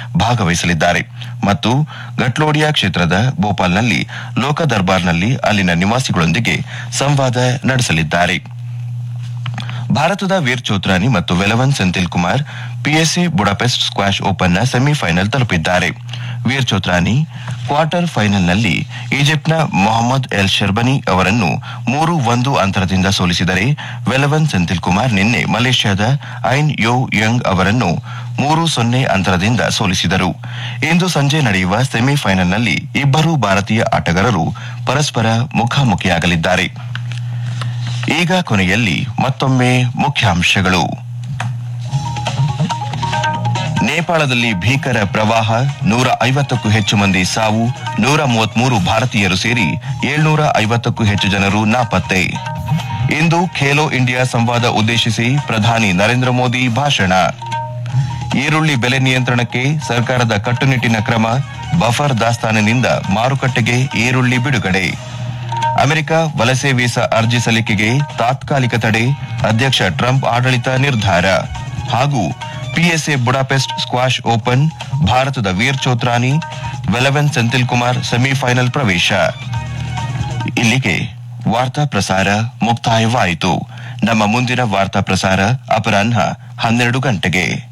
ಭಾಗವಹಿಸಲಿದ್ದಾರೆ ಮತ್ತು ಗಟ್ಲೋಡಿಯಾ ಕ್ಷೇತ್ರದ ಭೋಪಾಲ್ನಲ್ಲಿ ಲೋಕ ದರ್ಬಾರ್ನಲ್ಲಿ ಅಲ್ಲಿನ ನಿವಾಸಿಗಳೊಂದಿಗೆ ಸಂವಾದ ನಡೆಸಲಿದ್ದಾರೆ. ಭಾರತದ ವೀರ್ ಚೋತ್ರಾನಿ ಮತ್ತು Velavan Senthil Kumar PSI Budapest squash ಓಪನ್ನ semifinal ತಲುಪಿದ್ದಾರೆ. ವೀರ್ ಚೋತ್ರಾನಿ ಕ್ವಾರ್ಟರ್ ಫೈನಲ್ನಲ್ಲಿ ಈಜಿಪ್ಟ್ನ ಮೊಹಮ್ಮದ್ ಎಲ್ ಶರ್ಬನಿ ಅವರನ್ನು 3-1 ಅಂತರದಿಂದ ಸೋಲಿಸಿದರೆ ವೆಲವನ್ ಸೆಂಥಿಲ್ ಕುಮಾರ್ ನಿನ್ನೆ ಮಲೇಷ್ಯಾದ ಐನ್ ಯೋ ಯಂಗ್ ಅವರನ್ನು 3-0 ಅಂತರದಿಂದ ಸೋಲಿಸಿದರು. ಇಂದು ಸಂಜೆ ನಡೆಯುವ ಸೆಮಿಫೈನಲ್ನಲ್ಲಿ ಇಬ್ಬರು ಭಾರತೀಯ ಆಟಗಾರರು ಪರಸ್ಪರ ಮುಖಾಮುಖಿಯಾಗಲಿದ್ದಾರೆ. ಈಗ ಕೊನೆಯಲ್ಲಿ ಮತ್ತೊಮ್ಮೆ ಮುಖ್ಯಾಂಶಗಳು. ನೇಪಾಳದಲ್ಲಿ ಭೀಕರ ಪ್ರವಾಹ, 150ಕ್ಕೂ ಹೆಚ್ಚು ಮಂದಿ ಸಾವು, 133 ಭಾರತೀಯರು ಸೇರಿ 750ಕ್ಕೂ ಹೆಚ್ಚು ಜನರು ನಾಪತ್ತೆ. ಇಂದು ಖೇಲೋ ಇಂಡಿಯಾ ಸಂವಾದ ಉದ್ದೇಶಿಸಿ ಪ್ರಧಾನಿ ನರೇಂದ್ರ ಮೋದಿ ಭಾಷಣ. ಈರುಳ್ಳಿ ಬೆಲೆ ನಿಯಂತ್ರಣಕ್ಕೆ ಸರ್ಕಾರದ ಕಟ್ಟುನಿಟ್ಟಿನ ಕ್ರಮ, ಬಫರ್ ದಾಸ್ತಾನಿನಿಂದ ಮಾರುಕಟ್ಟೆಗೆ ಈರುಳ್ಳಿ ಬಿಡುಗಡೆ. ಅಮೆರಿಕ ವಲಸೆ ವೀಸಾ ಅರ್ಜಿ ಸಲ್ಲಿಕೆಗೆ ತಾತ್ಕಾಲಿಕ ತಡೆ, ಅಧ್ಯಕ್ಷ ಟ್ರಂಪ್ ಆಡಳಿತ ನಿರ್ಧಾರ. ಹಾಗೂ ಪಿಎಸ್ಎ ಬುಡಾಪೆಸ್ಟ್ ಸ್ಕ್ವಾಷ್ ಓಪನ್, ಭಾರತದ ವೀರ್ ಚೋತ್ರಾನಿ, ವೆಲವನ್ ಸೆಂಥಿಲ್ ಕುಮಾರ್ ಸೆಮಿಫೈನಲ್ ಪ್ರವೇಶ. ಇಲ್ಲಿಗೆ ವಾರ್ತಾ ಪ್ರಸಾರ ಮುಕ್ತಾಯವಾಯಿತು. ನಮ್ಮ ಮುಂದಿನ ವಾರ್ತಾ ಪ್ರಸಾರ ಅಪರಾಹ್ನ 12 ಗಂಟೆಗೆ.